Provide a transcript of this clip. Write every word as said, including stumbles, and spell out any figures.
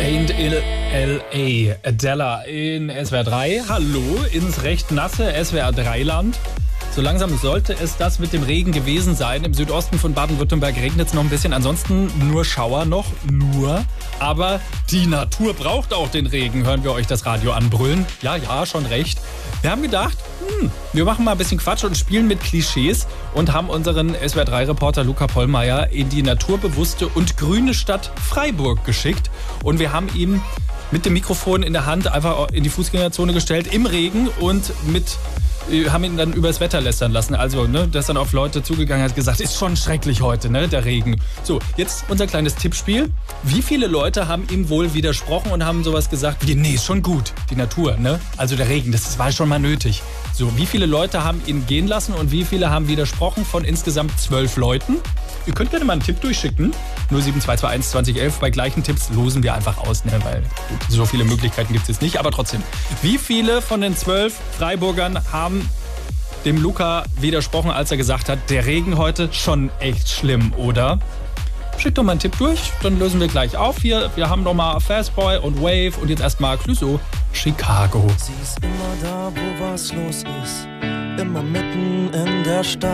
Ain't in L A. Adela in S W R drei. Hallo ins recht nasse S W R drei Land. So langsam sollte es das mit dem Regen gewesen sein. Im Südosten von Baden-Württemberg regnet es noch ein bisschen. Ansonsten nur Schauer noch. Nur. Aber die Natur braucht auch den Regen. Hören wir euch das Radio anbrüllen? Ja, ja, schon recht. Wir haben gedacht, hm, wir machen mal ein bisschen Quatsch und spielen mit Klischees und haben unseren S W R drei Reporter Luca Pollmeier in die naturbewusste und grüne Stadt Freiburg geschickt. Und wir haben ihn mit dem Mikrofon in der Hand einfach in die Fußgängerzone gestellt, im Regen, und mit haben ihn dann übers Wetter lästern lassen. Also, ne, das dann auf Leute zugegangen hat, gesagt, ist schon schrecklich heute, ne, der Regen. So, jetzt unser kleines Tippspiel. Wie viele Leute haben ihm wohl widersprochen und haben sowas gesagt wie, nee, ist schon gut, die Natur, ne? Also der Regen, das war schon mal nötig. So, wie viele Leute haben ihn gehen lassen und wie viele haben widersprochen von insgesamt zwölf Leuten? Ihr könnt gerne mal einen Tipp durchschicken. null sieben zwei zwei eins zwanzig elf. Bei gleichen Tipps losen wir einfach aus, ne? Weil gut, so viele Möglichkeiten gibt es jetzt nicht. Aber trotzdem, wie viele von den zwölf Freiburgern haben dem Luca widersprochen, als er gesagt hat, der Regen heute schon echt schlimm, oder? Schickt doch mal einen Tipp durch, dann lösen wir gleich auf hier. Wir haben noch mal Fastboy und Wave und jetzt erstmal Clouseau, Chicago. Sie ist immer da, wo was los ist, immer mitten in der Stadt.